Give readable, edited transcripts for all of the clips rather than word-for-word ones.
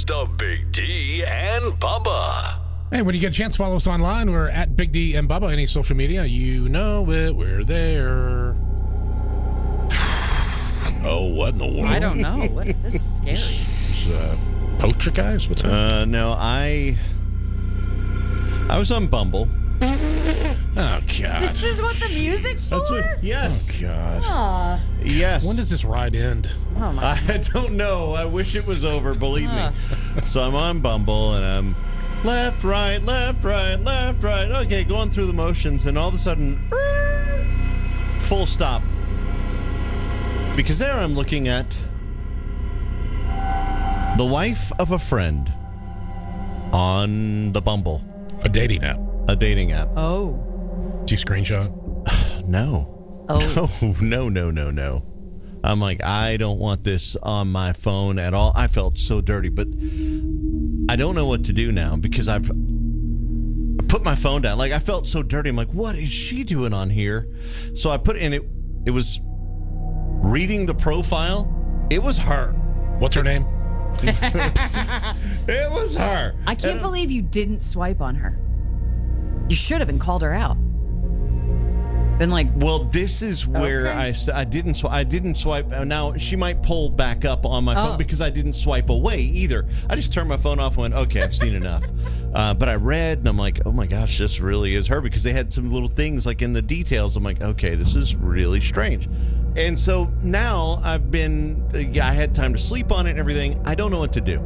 host of Big D and Bubba. Hey, when you get a chance, follow us online. We're at Big D and Bubba. Any social media, you know it. We're there. Oh, what in the world? I don't know. This is scary. Poltergeist? What's that? No, I was on Bumble. Oh, God. This is what the music's for? Yes. Oh, God. Aw. Yes. When does this ride end? Oh, my I don't know. I wish it was over, believe me. So I'm on Bumble, and I'm left, right, left, right, left, right. Okay, going through the motions, and all of a sudden, full stop. Because there I'm looking at the wife of a friend on the Bumble. A dating app. A dating app. Oh. Do you screenshot? No. Oh. No. I'm like, I don't want this on my phone at all. I felt so dirty, but I don't know what to do now because I've put my phone down. Like, I felt so dirty. I'm like, what is she doing on here? So I put in it. It was reading the profile. It was her. What's her name? It was her. I can't believe you didn't swipe on her. You should have and called her out. Been like, well, this is where Okay. I didn't swipe. Now she might pull back up on my phone because I didn't swipe away either. I just turned my phone off and went, okay, I've seen enough. But I read and I'm like, oh my gosh, this really is her, because they had some little things like in the details. I'm like, okay, this is really strange. And so now I had time to sleep on it and everything. I don't know what to do.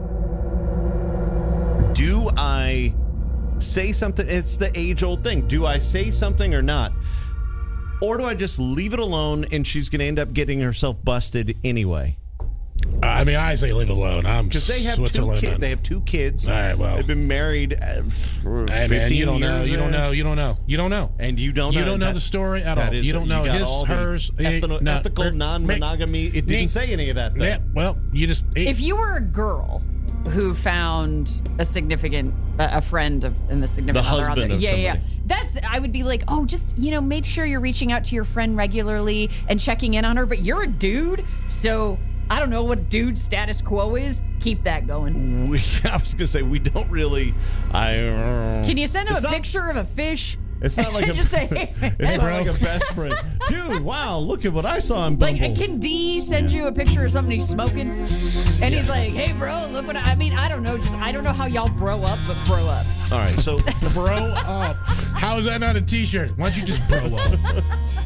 Do I say something? It's the age-old thing. Do I say something or not? Or do I just leave it alone and she's going to end up getting herself busted anyway? I mean, I say leave it alone. Because they have two kids. They have 2 kids. All right, well. They've been married for 15 man, you don't know. years. You don't know. You don't know. You don't know. And you don't know. You don't know the story at all. You don't know his, hers. Ethical non-monogamy. It didn't say any of that, though. Yeah, well, you just... if you were a girl who found a significant, a friend of, and the significant The other husband out there. of Yeah. somebody. That's, I would be like, oh, just, make sure you're reaching out to your friend regularly and checking in on her. But you're a dude, so I don't know what dude status quo is. Keep that going. I was going to say, we don't really... Can you send him a picture of a fish? It's not like just say, hey, it's not like a best friend. Dude, wow, look at what I saw on Bumble. Like, can D send you a picture of something he's smoking? And he's like, hey, bro, look what I mean, I don't know. I don't know how y'all bro up, but bro up. All right, so... Bro up. How is that not a t-shirt? Why don't you just bro up?